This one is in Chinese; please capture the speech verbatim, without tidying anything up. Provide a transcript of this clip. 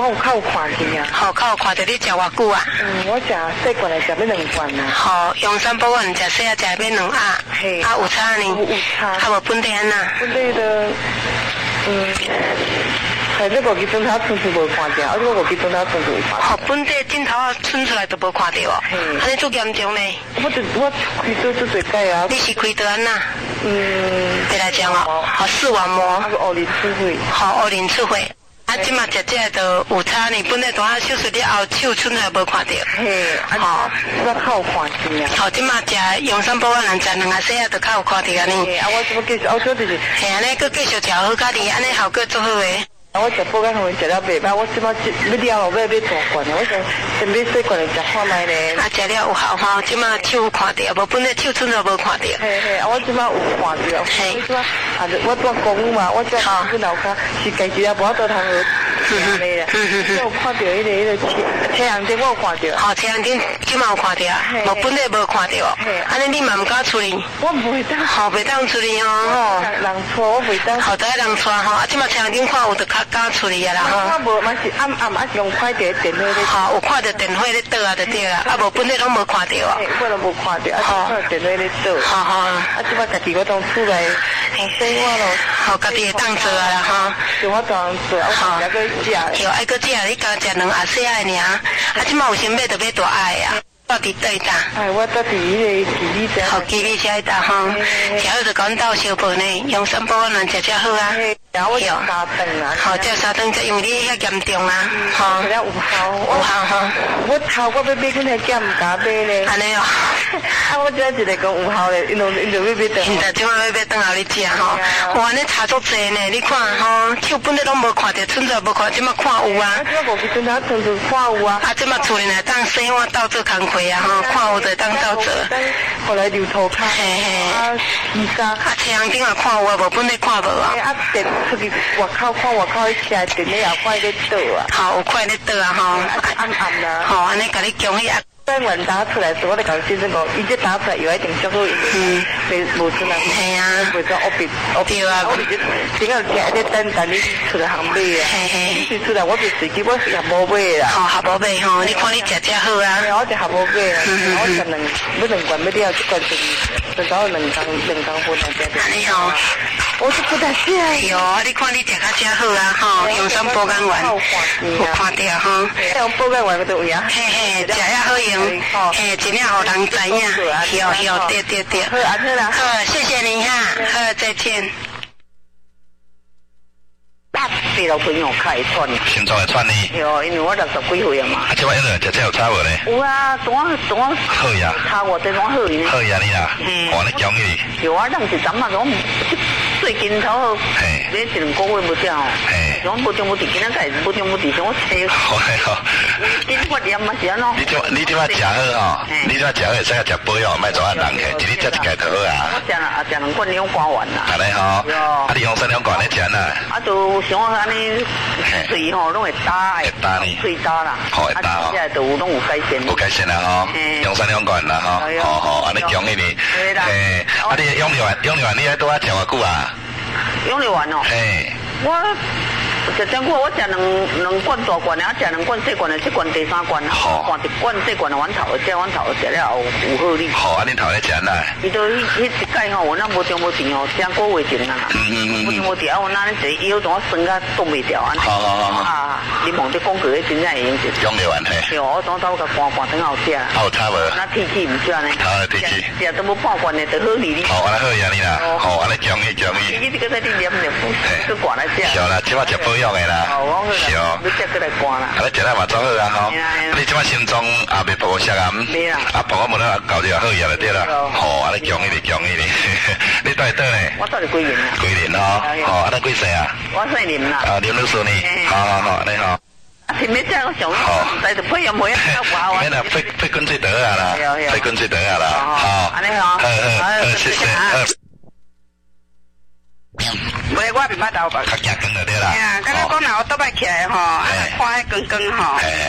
我较有看见啊。 好，较有看到你食偌久啊？ 嗯，我食细罐的食要两罐啊。 好，用三宝丸食细啊食要两鸭。 嘿。 啊，有差呢？ 有有差。 啊，无本地安那？ 本地的，嗯。系这五支针头伸出无看到，啊！这五支针头伸出有看到。 哦，本地针头伸出来都无看到哦。嗯。安尼足严重呢。 我就我开刀做做解啊。 你是开刀安那？ 嗯。 别来讲哦。好，视网膜。 啊，个乌鳞出血。好， 乌鳞出血。啊，即马食这都有差呢。本来大下手术了后，手伸出来无看到。 嘿。好。我较有看见啊。 好，即马食用三宝丸人食两个细啊，都较有看到安尼。 嘿，啊，我怎么继续？我做就是。 嘿，安尼佫继续食好家己，安尼效果足好诶。 啊！我食补肝红食了袂歹，我即摆要了后要买大罐的，我想先买细罐的食看卖咧。 啊，食了有效吼，即摆手有看到，无本来手伸都无看到。 嘿嘿，啊，我即摆有看到。嘿。我即摆啊，我住公寓嘛，我即摆去楼骹是家己也无法度通好吃咧。嗯嗯嗯。我有看到迄个迄个车阳灯，我有看到。好，车阳灯即摆有看到，无本来无看到。嘿。安尼你嘛毋敢处理？我袂当。好，袂当处理哦。吼。人错我袂当。好，在人错吼，啊，即摆车阳灯看有得较敢处理啊啦吼。我无嘛是暗暗啊是用看到电话咧。好，有看到电话咧倒啊就对啦，啊无本来拢无看到啊。我都无看到，啊看到电话咧倒。好好。啊，即摆家己我当厝内生活咯。好，家己会当做啊啦吼。就我当做，啊我还佫食。有爱佫食，你刚食两鸭细仔尔，啊即摆有先买就买大鸭的啊。到伫倒一搭？哎，我到伫迄个基理遮。好，基理遮一搭吼，食好就赶到小报呢，用三宝丸食食好啊。然后我三顿啊。好，这三顿就因为你遐严重啊，吼。了有效。有效吼。我头我要买去那检查买咧。安尼哦。啊，我只一个讲有效咧，因为因就要买倒。现在即摆要买倒后你食吼，哇，你差足济呢，你看吼，手本来拢无看到，存在无看，即摆看有啊。即摆无去存在存住看有啊。啊，即摆厝里来当洗碗倒做工课啊吼，看有就当倒做。后来留涂骹。嘿嘿。啊，衣衫。啊，车阳顶也看有啊，无本来看无啊。啊，电出去外口看外口迄车电咧也快咧倒啊。好，有快咧倒啊吼。暗暗啦。吼，安尼甲你讲迄。在阮打出来时，我咧讲先生讲，伊这打出来有一定足好，嗯，袂无出来。系啊，袂做恶别恶别啊，我就顶下听咧等等你出来行买啊。嘿嘿，你出来我就自己我也无买啦。吼，也无买吼，你看你食食好啊。我就也无买啊，我食两要两罐要了，这罐是至少两工两工分来食。安尼吼，我是不得食。有啊，你看你食较食好啊，吼，用上保肝丸，有看到吼。用保肝丸都有啊。嘿嘿，食也好用。嘿，尽量互人知影，有有，对对对，好，安好啦，好，谢谢你哈，好，再见。地老朋友较会喘， 心脏会喘呢？ 有，因为我六十几岁啊嘛。 啊，即摆迄个食这有差无咧？ 有啊，怎啊怎啊。 好呀。 差我这种好呢。 好呀，你啦。嗯。我咧讲你。 有啊，咱是怎啊？我最近头， 嘿， 你一两个月无掉。嘿。我无中无地，今仔载无中无地，我切。 好嘿好。 你我念嘛是安怎？ 你即你即摆食好吼，你即摆食好会使个食保养，莫做啊人客，一日食一盖就好啊。 我食啦，啊食两罐两罐丸啦。 安尼吼。啊，你用三两罐咧食呐？ 啊，就像安尼。水吼拢会打， 会打呢， 水打啦， 好会打哦， 现在都拢有改善， 有改善啦吼，用三两罐啦吼，好好，安尼强一点，嘿，啊你用力丸，用力丸你喺多啊食偌久啊？ 用力丸哦，嘿，我食真久，我食两两罐大罐的，啊食两罐细罐的，这罐第三罐，好，罐一罐细罐的丸头，这丸头食了后有好哩。 好，啊你头咧食呐？ 伊都迄迄一盖吼，我那无中无定哦，正个月前啦，嗯嗯嗯，无中无定啊，我那咧坐腰怎啊酸甲冻袂掉啊？好好好，啊，你望这广告咧真正会用着。 用力丸嘿。对， 我当初甲拌拌很好食。 好差无？ 那天气唔错呢。 好天气。 食都无半罐的，就好哩哩。 好，安尼好呀你啦，好，安尼强伊强伊。 你这个在你念念，去灌来食。 是啦，即摆食保养的啦。是哦， 你食过来灌啦。 啊，你食了嘛做好啊吼。你即摆心脏也袂爆血啊？袂啦。啊，爆我无啦，搞着好药就对啦。吼，安尼强伊哩强伊哩。你住伫倒呢？ 我住伫桂林啊。 桂林吼，吼，安尼几岁啊？ 我姓林啦。 啊，林女士呢？好好好，你好。 前面只我上，在度配又每一個話話。 咩啦？飛飛君最得啊啦，飛君最得啊啦。好， 安尼好。好好， 謝謝。 袂，我袂捌豆吧。 較行光就對啦。 哎呀，剛剛講若我倒擺起來吼，看迄光光吼。